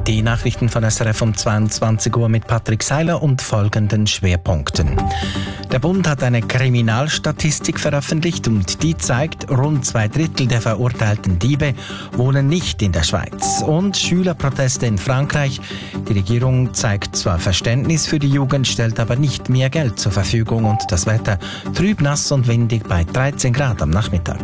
Die Nachrichten von SRF um 22 Uhr mit Patrick Seiler und folgenden Schwerpunkten. Der Bund hat eine Kriminalstatistik veröffentlicht und die zeigt, rund 2/3 der verurteilten Diebe wohnen nicht in der Schweiz. Und Schülerproteste in Frankreich. Die Regierung zeigt zwar Verständnis für die Jugend, stellt aber nicht mehr Geld zur Verfügung und das Wetter trüb, nass und windig bei 13 Grad am Nachmittag.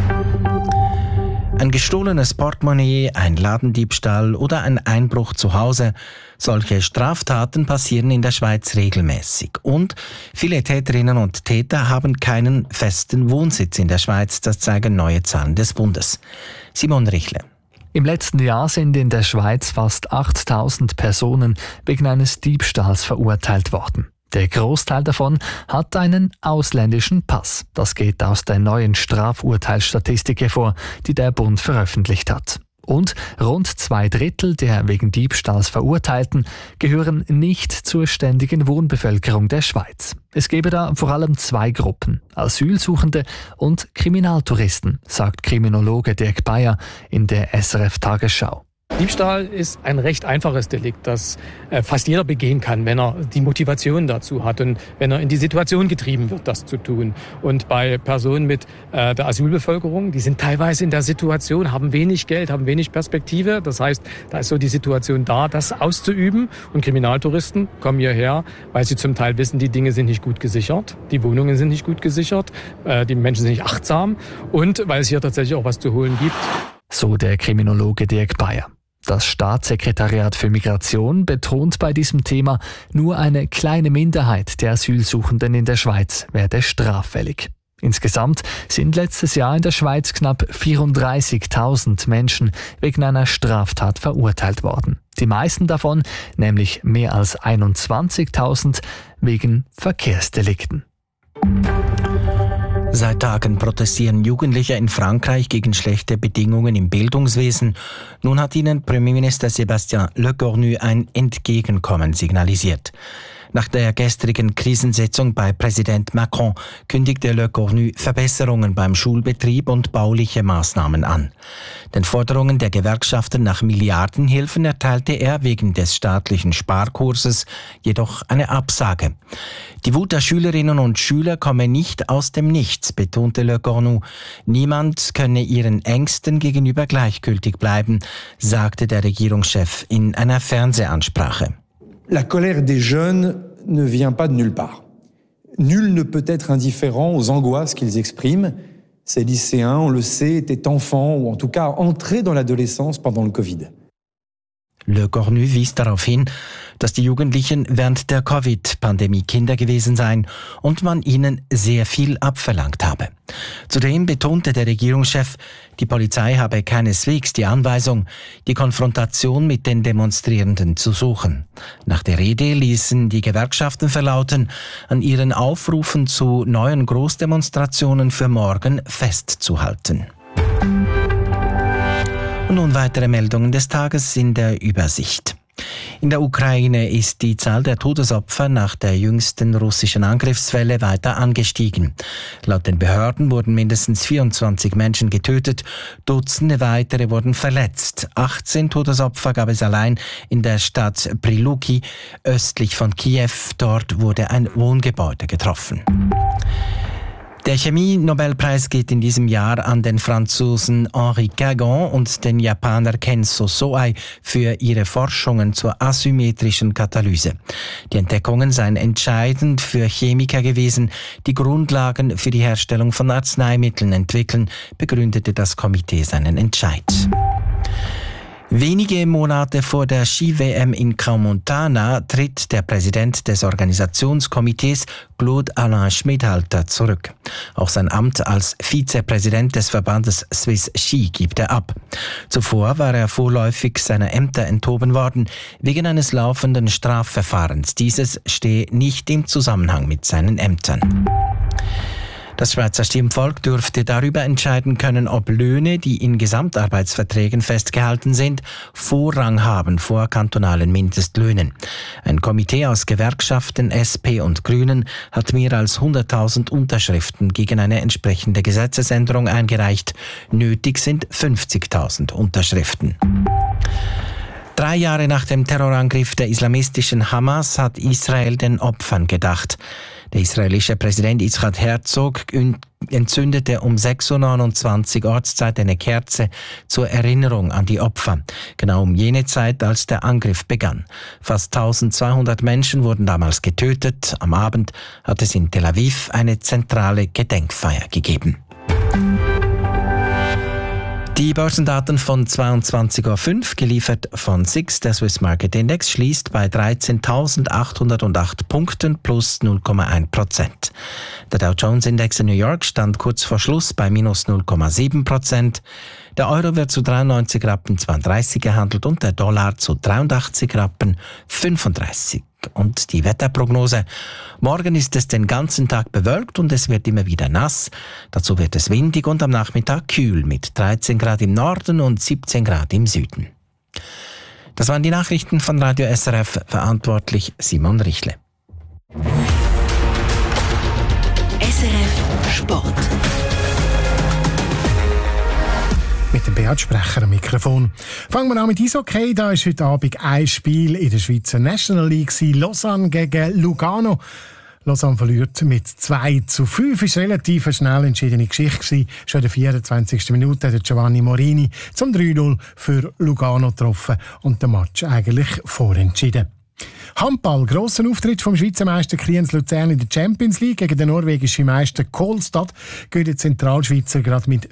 Ein gestohlenes Portemonnaie, ein Ladendiebstahl oder ein Einbruch zu Hause. Solche Straftaten passieren in der Schweiz regelmäßig. Und viele Täterinnen und Täter haben keinen festen Wohnsitz in der Schweiz. Das zeigen neue Zahlen des Bundes. Simon Richle. Im letzten Jahr sind in der Schweiz fast 8.000 Personen wegen eines Diebstahls verurteilt worden. Der Großteil davon hat einen ausländischen Pass. Das geht aus der neuen Strafurteilsstatistik hervor, die der Bund veröffentlicht hat. Und rund 2/3 der wegen Diebstahls Verurteilten gehören nicht zur ständigen Wohnbevölkerung der Schweiz. Es gebe da vor allem 2 Gruppen, Asylsuchende und Kriminaltouristen, sagt Kriminologe Dirk Bayer in der SRF Tagesschau. Diebstahl ist ein recht einfaches Delikt, das fast jeder begehen kann, wenn er die Motivation dazu hat und wenn er in die Situation getrieben wird, das zu tun. Und bei Personen mit der Asylbevölkerung, die sind teilweise in der Situation, haben wenig Geld, haben wenig Perspektive. Das heißt, da ist so die Situation da, das auszuüben. Und Kriminaltouristen kommen hierher, weil sie zum Teil wissen, die Dinge sind nicht gut gesichert, die Wohnungen sind nicht gut gesichert, die Menschen sind nicht achtsam und weil es hier tatsächlich auch was zu holen gibt. So der Kriminologe Dirk Bayer. Das Staatssekretariat für Migration betont bei diesem Thema, nur eine kleine Minderheit der Asylsuchenden in der Schweiz werde straffällig. Insgesamt sind letztes Jahr in der Schweiz knapp 34.000 Menschen wegen einer Straftat verurteilt worden. Die meisten davon, nämlich mehr als 21.000, wegen Verkehrsdelikten. Seit Tagen protestieren Jugendliche in Frankreich gegen schlechte Bedingungen im Bildungswesen. Nun hat ihnen Premierminister Sébastien Lecornu ein Entgegenkommen signalisiert. Nach der gestrigen Krisensitzung bei Präsident Macron kündigte Lecornu Verbesserungen beim Schulbetrieb und bauliche Maßnahmen an. Den Forderungen der Gewerkschaften nach Milliardenhilfen erteilte er wegen des staatlichen Sparkurses jedoch eine Absage. Die Wut der Schülerinnen und Schüler komme nicht aus dem Nichts, betonte Lecornu. Niemand könne ihren Ängsten gegenüber gleichgültig bleiben, sagte der Regierungschef in einer Fernsehansprache. La colère des jeunes ne vient pas de nulle part. Nul ne peut être indifférent aux angoisses qu'ils expriment. Ces lycéens, on le sait, étaient enfants ou en tout cas entrés dans l'adolescence pendant le Covid. Lecornu wies darauf hin, dass die Jugendlichen während der Covid-Pandemie Kinder gewesen seien und man ihnen sehr viel abverlangt habe. Zudem betonte der Regierungschef, die Polizei habe keineswegs die Anweisung, die Konfrontation mit den Demonstrierenden zu suchen. Nach der Rede ließen die Gewerkschaften verlauten, an ihren Aufrufen zu neuen Großdemonstrationen für morgen festzuhalten. Und nun weitere Meldungen des Tages in der Übersicht. In der Ukraine ist die Zahl der Todesopfer nach der jüngsten russischen Angriffswelle weiter angestiegen. Laut den Behörden wurden mindestens 24 Menschen getötet, Dutzende weitere wurden verletzt. 18 Todesopfer gab es allein in der Stadt Priluki, östlich von Kiew. Dort wurde ein Wohngebäude getroffen. Der Chemie-Nobelpreis geht in diesem Jahr an den Franzosen Henri Cagon und den Japaner Kenzo Soai für ihre Forschungen zur asymmetrischen Katalyse. Die Entdeckungen seien entscheidend für Chemiker gewesen, die Grundlagen für die Herstellung von Arzneimitteln entwickeln, begründete das Komitee seinen Entscheid. Wenige Monate vor der Ski-WM in Crans-Montana tritt der Präsident des Organisationskomitees Claude Alain Schmidhalter zurück. Auch sein Amt als Vizepräsident des Verbandes Swiss Ski gibt er ab. Zuvor war er vorläufig seiner Ämter enthoben worden, wegen eines laufenden Strafverfahrens. Dieses stehe nicht im Zusammenhang mit seinen Ämtern. Das Schweizer Stimmvolk dürfte darüber entscheiden können, ob Löhne, die in Gesamtarbeitsverträgen festgehalten sind, Vorrang haben vor kantonalen Mindestlöhnen. Ein Komitee aus Gewerkschaften, SP und Grünen hat mehr als 100.000 Unterschriften gegen eine entsprechende Gesetzesänderung eingereicht. Nötig sind 50.000 Unterschriften. 3 Jahre nach dem Terrorangriff der islamistischen Hamas hat Israel den Opfern gedacht. Der israelische Präsident Yitzhak Herzog entzündete um 6:29 Uhr Ortszeit eine Kerze zur Erinnerung an die Opfer. Genau um jene Zeit, als der Angriff begann. Fast 1200 Menschen wurden damals getötet. Am Abend hat es in Tel Aviv eine zentrale Gedenkfeier gegeben. Die Börsendaten von 22:05 Uhr, geliefert von SIX, der Swiss Market Index, schließt bei 13.808 Punkten plus 0,1%. Der Dow Jones Index in New York stand kurz vor Schluss bei minus 0,7%. Der Euro wird zu 93,32 gehandelt und der Dollar zu 83,35. Und die Wetterprognose. Morgen ist es den ganzen Tag bewölkt und es wird immer wieder nass. Dazu wird es windig und am Nachmittag kühl mit 13 Grad im Norden und 17 Grad im Süden. Das waren die Nachrichten von Radio SRF, verantwortlich Simon Richle. SRF Sport. Mit dem Beat Sprecher am Mikrofon. Fangen wir an mit Eishockey. Da ist heute Abend ein Spiel in der Schweizer National League. Lausanne gegen Lugano. Lausanne verliert mit 2:5. Ist relativ eine schnell entschiedene Geschichte. Schon in der 24. Minute hat Giovanni Morini zum 3:0 für Lugano getroffen und den Match eigentlich vorentschieden. Handball, grosser Auftritt vom Schweizer Meister Kriens Luzern in der Champions League gegen den norwegischen Meister Kolstad geht der Zentralschweizer gerade mit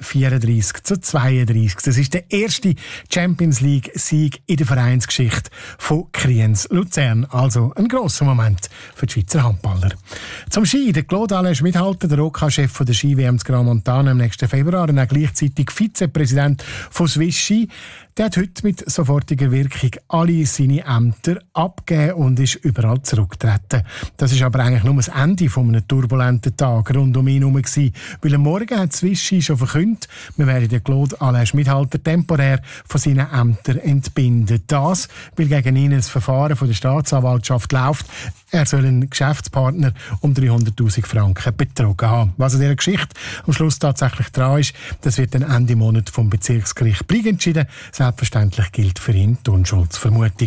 34:32. Das ist der erste Champions League-Sieg in der Vereinsgeschichte von Kriens Luzern. Also ein grosser Moment für die Schweizer Handballer. Zum Ski, der Claude Alain Schmidhalter, der OK-Chef der Ski-WM Grand Montana im nächsten Februar und auch gleichzeitig Vizepräsident von Swiss Ski, der hat heute mit sofortiger Wirkung alle seine Ämter abgegeben und ist überall zurückgetreten. Das ist aber eigentlich nur das Ende von einem turbulenten Tag rund um ihn herum gewesen, weil am Morgen hat Swiss Ski schon verkündet, wir werden den Claude Alain Schmidhalter temporär von seinen Ämtern entbinden. Das, weil gegen ihn ein Verfahren von der Staatsanwaltschaft läuft. Er soll einen Geschäftspartner um 300'000 Franken betrogen haben. Was an dieser Geschichte am Schluss tatsächlich dran ist, das wird dann Ende Monat vom Bezirksgericht Brig entschieden. Selbstverständlich gilt für ihn die Unschuldsvermutung.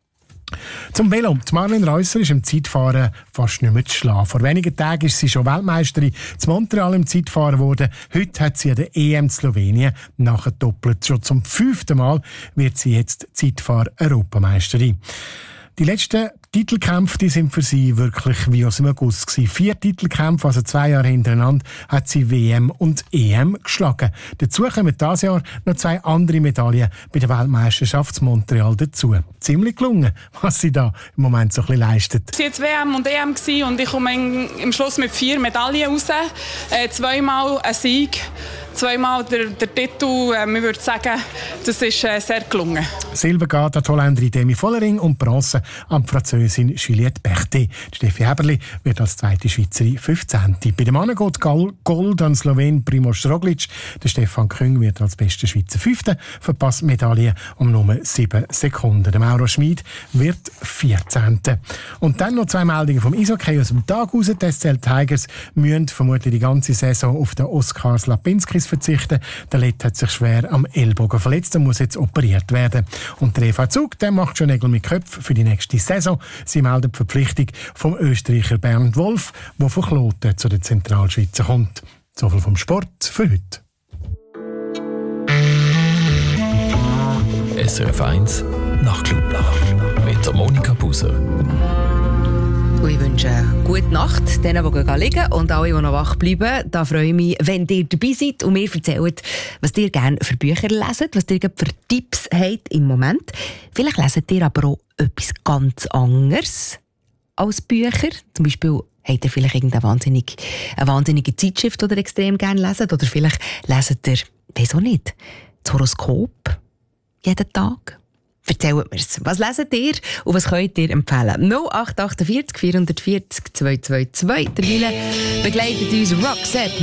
Zum Velo. Die Marlene Reusser ist im Zeitfahren fast nicht mehr zu schlagen. Vor wenigen Tagen ist sie schon Weltmeisterin zu Montreal im Zeitfahren geworden. Heute hat sie an der EM Slowenien nachgedoppelt. Schon zum 5. Mal wird sie jetzt Zeitfahr-Europameisterin. Die letzten Titelkämpfe, die sind für sie wirklich wie aus dem Guss gewesen. 4 Titelkämpfe, also 2 Jahre hintereinander, hat sie WM und EM geschlagen. Dazu kommen dieses Jahr noch 2 andere Medaillen bei der Weltmeisterschaft in Montreal dazu. Ziemlich gelungen, was sie da im Moment so ein bisschen leistet. Es war jetzt WM und EM und ich komme im Schluss mit 4 Medaillen raus. 2-mal ein Sieg, 2-mal der Titel. Ich würde sagen, das ist sehr gelungen. Silber geht an die Holländerin Demi Vollering und Bronze an die Französin Juliette Berthet. Steffi Häberli wird als zweite Schweizerin 15. Bei den Männern geht Gold an Slowen Primož Roglič. Der Stefan Küng wird als bester Schweizer 5. verpasst Medaille um nur 7 Sekunden. Der Mauro Schmid wird 14. Und dann noch 2 Meldungen vom Eishockey aus dem Tag raus. Die SCL Tigers müssen vermutlich die ganze Saison auf den Oskar Slapinskis verzichten. Der Lett hat sich schwer am Ellbogen verletzt und muss jetzt operiert werden. Und der EV Zug, der macht schon Nägel mit Köpfen für die nächste Saison. Sie meldet die Verpflichtung vom Österreicher Bernd Wolf, der von Kloten zu den Zentralschweizer kommt. Soviel vom Sport für heute. SRF 1 Nachtclub mit der Monika Buser. Ich wünsche gute Nacht denen, die liegen und alle, die noch wach bleiben. Da freue ich mich, wenn ihr dabei seid und mir erzählt, was ihr gerne für Bücher leset, was ihr für Tipps habt im Moment. Vielleicht leset ihr aber auch etwas ganz anderes als Bücher. Zum Beispiel habt ihr vielleicht eine wahnsinnige Zeitschrift, die ihr extrem gerne leset. Oder vielleicht leset ihr, weiss auch nicht, das Horoskop jeden Tag. Erzählt mir's. Was leset ihr und was könnt ihr empfehlen? 0848 440 222. Derweil begleitet uns Roxette